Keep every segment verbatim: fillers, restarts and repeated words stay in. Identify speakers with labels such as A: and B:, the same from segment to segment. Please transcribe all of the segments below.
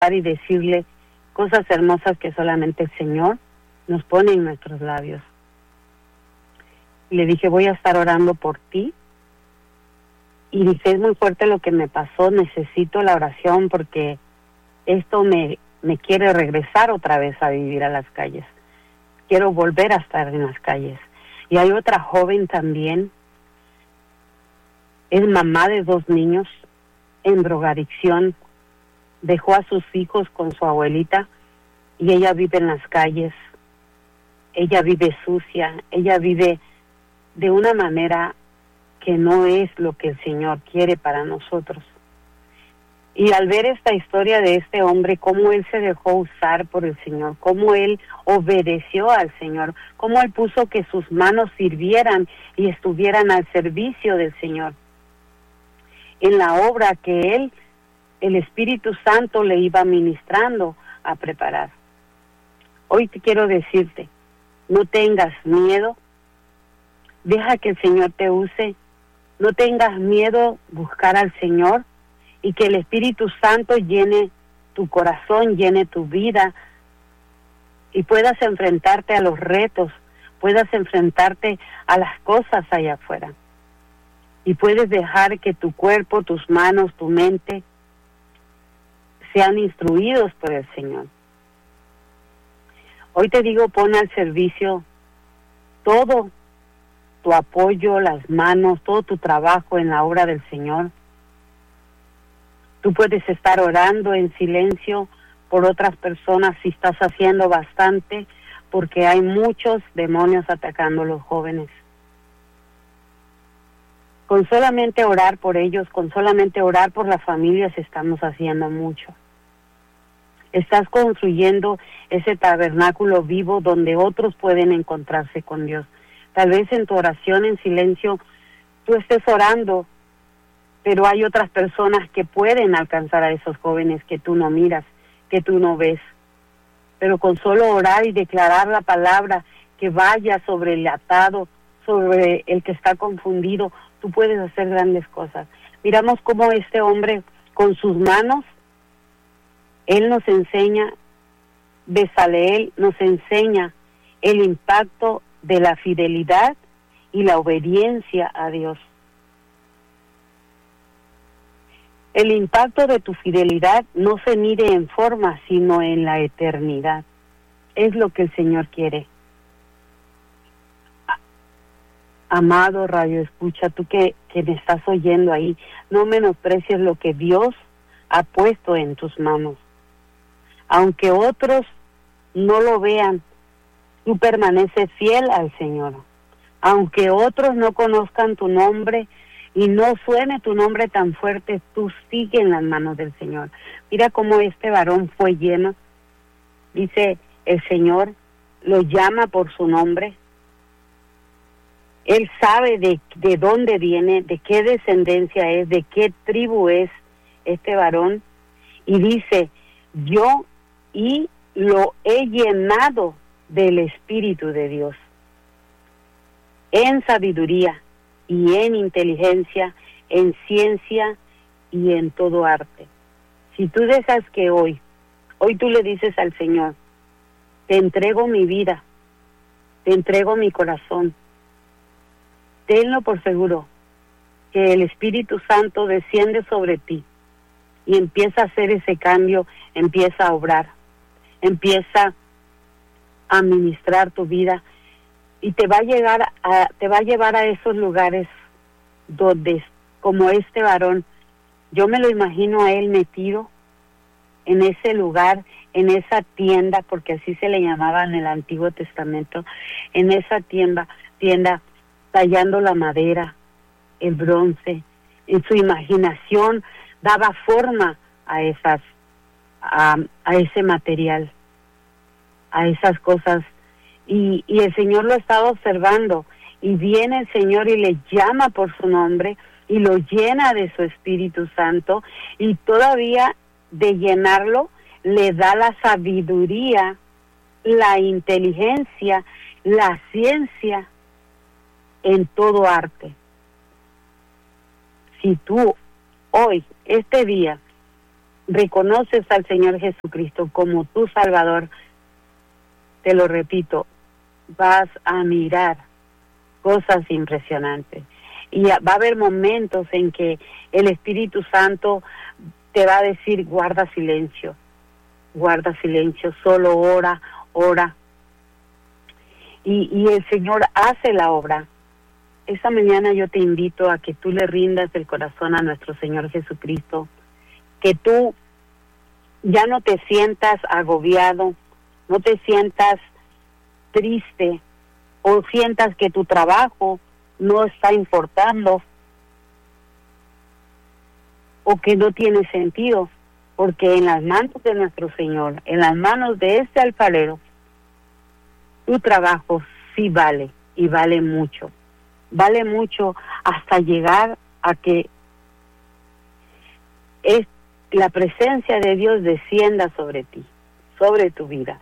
A: y decirle cosas hermosas que solamente el Señor nos pone en nuestros labios. Y le dije, voy a estar orando por ti. Y dice, es muy fuerte lo que me pasó, necesito la oración porque esto me, me quiere regresar otra vez a vivir a las calles. Quiero volver a estar en las calles. Y hay otra joven también, es mamá de dos niños en drogadicción, dejó a sus hijos con su abuelita y ella vive en las calles, ella vive sucia, ella vive de una manera que no es lo que el Señor quiere para nosotros. Y al ver esta historia de este hombre, cómo él se dejó usar por el Señor, cómo él obedeció al Señor, cómo él puso que sus manos sirvieran y estuvieran al servicio del Señor, en la obra que él, el Espíritu Santo, le iba ministrando a preparar. Hoy te quiero decirte, no tengas miedo, deja que el Señor te use, no tengas miedo buscar al Señor y que el Espíritu Santo llene tu corazón, llene tu vida y puedas enfrentarte a los retos, puedas enfrentarte a las cosas allá afuera. Y puedes dejar que tu cuerpo, tus manos, tu mente sean instruidos por el Señor. Hoy te digo, pon al servicio todo tu apoyo, las manos, todo tu trabajo en la obra del Señor. Tú puedes estar orando en silencio por otras personas si estás haciendo bastante, porque hay muchos demonios atacando a los jóvenes. Con solamente orar por ellos, con solamente orar por las familias, estamos haciendo mucho. Estás construyendo ese tabernáculo vivo donde otros pueden encontrarse con Dios. Tal vez en tu oración en silencio tú estés orando, pero hay otras personas que pueden alcanzar a esos jóvenes que tú no miras, que tú no ves. Pero con solo orar y declarar la palabra que vaya sobre el atado, sobre el que está confundido, tú puedes hacer grandes cosas. Miramos cómo este hombre con sus manos, él nos enseña, Bezaleel nos enseña el impacto de la fidelidad y la obediencia a Dios. El impacto de tu fidelidad no se mide en forma, sino en la eternidad. Es lo que el Señor quiere. Amado radio escucha, tú que, que me estás oyendo ahí, no menosprecies lo que Dios ha puesto en tus manos. Aunque otros no lo vean, tú permaneces fiel al Señor. Aunque otros no conozcan tu nombre y no suene tu nombre tan fuerte, tú sigue en las manos del Señor. Mira cómo este varón fue lleno. Dice, el Señor lo llama por su nombre. Él sabe de, de dónde viene, de qué descendencia es, de qué tribu es este varón. Y dice, yo y lo he llenado del Espíritu de Dios, en sabiduría y en inteligencia, en ciencia y en todo arte. Si tú dejas que hoy, hoy tú le dices al Señor, te entrego mi vida, te entrego mi corazón, tenlo por seguro que el Espíritu Santo desciende sobre ti y empieza a hacer ese cambio, empieza a obrar, empieza a ministrar tu vida y te va a llegar a, te va a llevar a esos lugares donde, como este varón, yo me lo imagino a él metido en ese lugar, en esa tienda, porque así se le llamaba en el Antiguo Testamento, en esa tienda, tienda tallando la madera, el bronce, en su imaginación daba forma a esas, a, a ese material, a esas cosas, y, y el Señor lo estaba observando, y viene el Señor y le llama por su nombre, y lo llena de su Espíritu Santo, y todavía de llenarlo, le da la sabiduría, la inteligencia, la ciencia, en todo arte. Si tú hoy, este día, reconoces al Señor Jesucristo como tu Salvador, te lo repito, vas a mirar cosas impresionantes. Y va a haber momentos en que el Espíritu Santo te va a decir, guarda silencio, guarda silencio, solo ora, ora. Y, y el Señor hace la obra. Esta mañana yo te invito a que tú le rindas el corazón a nuestro Señor Jesucristo, que tú ya no te sientas agobiado, no te sientas triste o sientas que tu trabajo no está importando o que no tiene sentido, porque en las manos de nuestro Señor, en las manos de este alfarero, tu trabajo sí vale y vale mucho. Vale mucho hasta llegar a que es la presencia de Dios descienda sobre ti, sobre tu vida.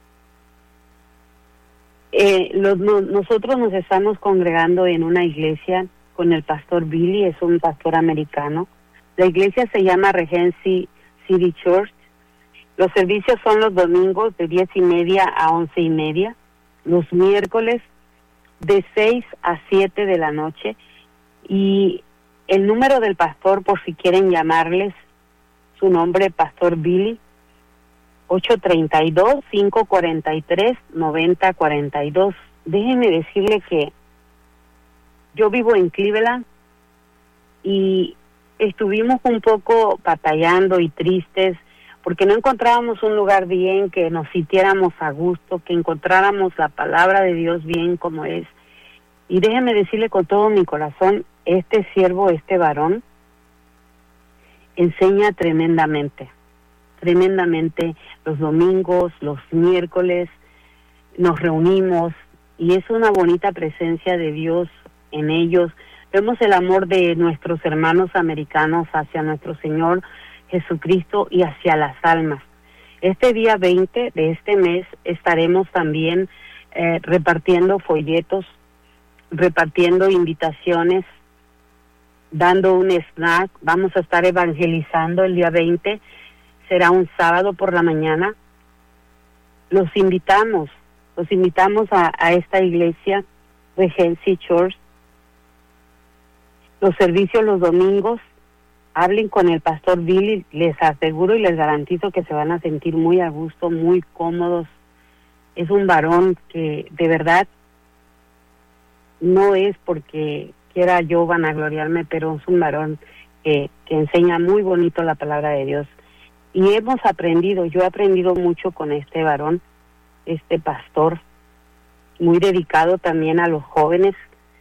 A: Eh, los, no, nosotros nos estamos congregando en una iglesia con el pastor Billy, es un pastor americano. La iglesia se llama Regency City Church. Los servicios son los domingos de diez y media a once y media, los miércoles de seis a siete de la noche, y el número del pastor, por si quieren llamarles, su nombre, Pastor Billy, ocho tres dos, cinco cuatro tres, nueve cero cuatro dos. Déjenme decirle que yo vivo en Cleveland y estuvimos un poco batallando y tristes porque no encontrábamos un lugar bien, que nos sintiéramos a gusto, que encontráramos la palabra de Dios bien como es. Y déjeme decirle con todo mi corazón, este siervo, este varón, enseña tremendamente, tremendamente los domingos, los miércoles, nos reunimos y es una bonita presencia de Dios en ellos. Vemos el amor de nuestros hermanos americanos hacia nuestro Señor Jesucristo y hacia las almas. Este día veinte de este mes estaremos también eh, repartiendo folletos, repartiendo invitaciones, dando un snack. Vamos a estar evangelizando el día veinte, será un sábado por la mañana. Los invitamos, los invitamos a, a esta iglesia, Regency Church. Los servicios los domingos, hablen con el pastor Billy, les aseguro y les garantizo que se van a sentir muy a gusto, muy cómodos. Es un varón que de verdad no es porque quiera yo vanagloriarme, pero es un varón que, que enseña muy bonito la palabra de Dios. Y hemos aprendido, yo he aprendido mucho con este varón, este pastor, muy dedicado también a los jóvenes.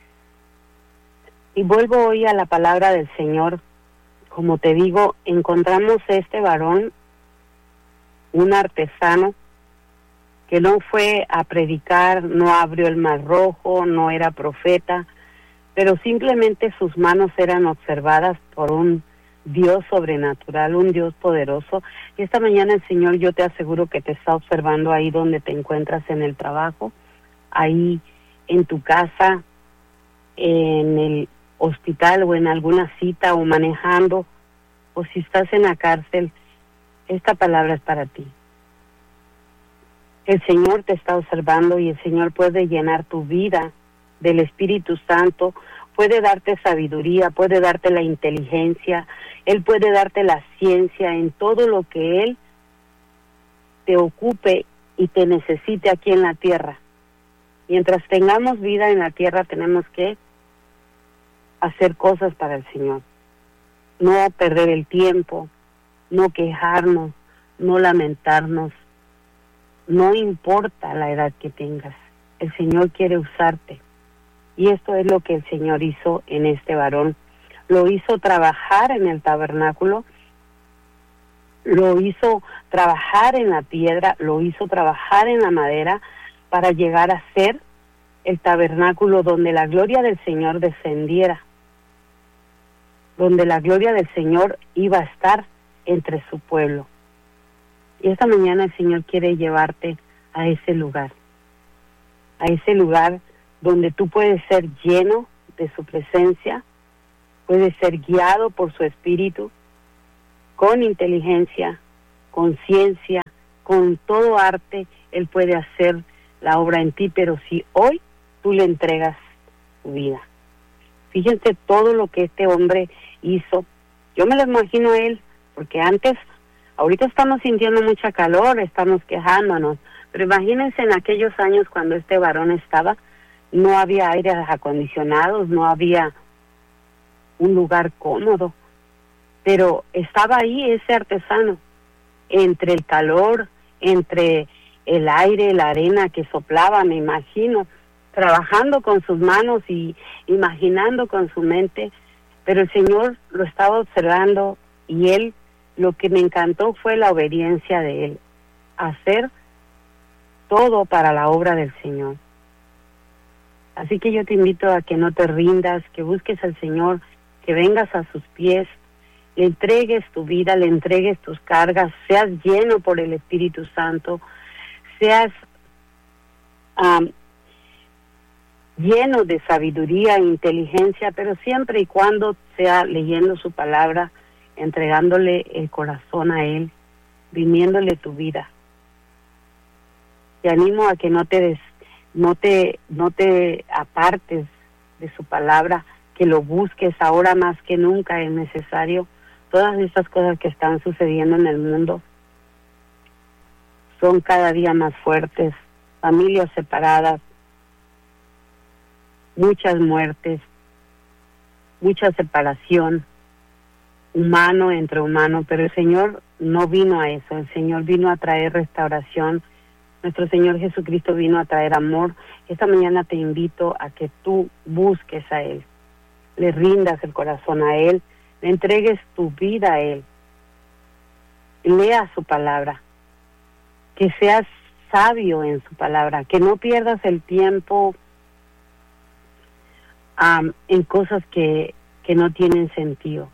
A: Y vuelvo hoy a la palabra del Señor. Como te digo, encontramos este varón, un artesano, que no fue a predicar, no abrió el mar rojo, no era profeta, pero simplemente sus manos eran observadas por un Dios sobrenatural, un Dios poderoso. Y esta mañana el Señor, yo te aseguro que te está observando ahí donde te encuentras en el trabajo, ahí en tu casa, en el hospital o en alguna cita o manejando, o si estás en la cárcel. Esta palabra es para ti. El Señor te está observando y el Señor puede llenar tu vida del Espíritu Santo, puede darte sabiduría, puede darte la inteligencia, Él puede darte la ciencia en todo lo que Él te ocupe y te necesite aquí en la tierra. Mientras tengamos vida en la tierra tenemos que hacer cosas para el Señor, no perder el tiempo, no quejarnos, no lamentarnos. No importa la edad que tengas, el Señor quiere usarte. Y esto es lo que el Señor hizo en este varón. Lo hizo trabajar en el tabernáculo, lo hizo trabajar en la piedra, lo hizo trabajar en la madera para llegar a ser el tabernáculo donde la gloria del Señor descendiera, donde la gloria del Señor iba a estar entre su pueblo. Y esta mañana el Señor quiere llevarte a ese lugar, a ese lugar donde tú puedes ser lleno de su presencia, puedes ser guiado por su Espíritu, con inteligencia, con ciencia, con todo arte, Él puede hacer la obra en ti, pero si hoy tú le entregas tu vida. Fíjense todo lo que este hombre hizo. Yo me lo imagino a él, porque antes, ahorita estamos sintiendo mucha calor, estamos quejándonos, pero imagínense en aquellos años cuando este varón estaba, no había aires acondicionados, no había un lugar cómodo, pero estaba ahí ese artesano, entre el calor, entre el aire, la arena que soplaba, me imagino, trabajando con sus manos y imaginando con su mente, pero el Señor lo estaba observando y él, lo que me encantó fue la obediencia de él, hacer todo para la obra del Señor. Así que yo te invito a que no te rindas, que busques al Señor, que vengas a sus pies, le entregues tu vida, le entregues tus cargas, seas lleno por el Espíritu Santo, seas um, lleno de sabiduría e inteligencia, pero siempre y cuando sea leyendo su palabra, entregándole el corazón a Él, viniéndole tu vida. Te animo a que no te des, no te, no te apartes de su palabra, que lo busques ahora más que nunca es necesario. Todas estas cosas que están sucediendo en el mundo son cada día más fuertes, familias separadas, muchas muertes, mucha separación, humano entre humano, pero el Señor no vino a eso, el Señor vino a traer restauración, nuestro Señor Jesucristo vino a traer amor. Esta mañana te invito a que tú busques a Él, le rindas el corazón a Él, le entregues tu vida a Él, lea su palabra, que seas sabio en su palabra, que no pierdas el tiempo um, en cosas que, que no tienen sentido.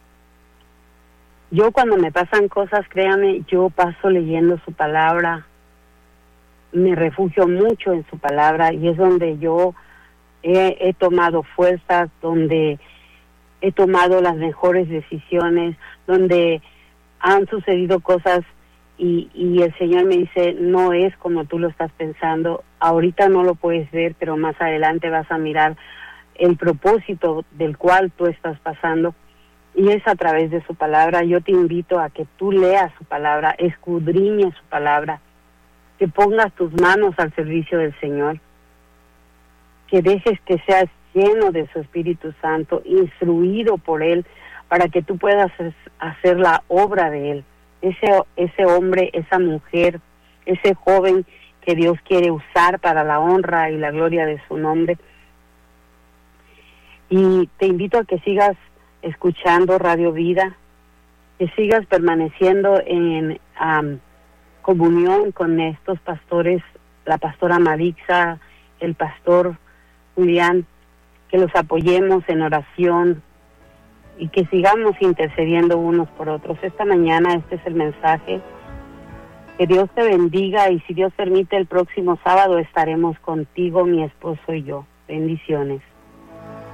A: Yo cuando me pasan cosas, créame, yo paso leyendo su palabra, me refugio mucho en su palabra y es donde yo he, he tomado fuerzas, donde he tomado las mejores decisiones, donde han sucedido cosas y, y el Señor me dice, no es como tú lo estás pensando, ahorita no lo puedes ver, pero más adelante vas a mirar el propósito del cual tú estás pasando. Y es a través de su palabra. Yo te invito a que tú leas su palabra, escudriñes su palabra, que pongas tus manos al servicio del Señor, que dejes que seas lleno de su Espíritu Santo, instruido por Él, para que tú puedas hacer la obra de Él. Ese, ese hombre, esa mujer, ese joven que Dios quiere usar para la honra y la gloria de su nombre. Y te invito a que sigas escuchando Radio Vida, que sigas permaneciendo en um, comunión con estos pastores, la pastora Marixa, el pastor Julián, que los apoyemos en oración y que sigamos intercediendo unos por otros. Esta mañana este es el mensaje. Que Dios te bendiga y si Dios permite el próximo sábado estaremos contigo, mi esposo y yo. Bendiciones.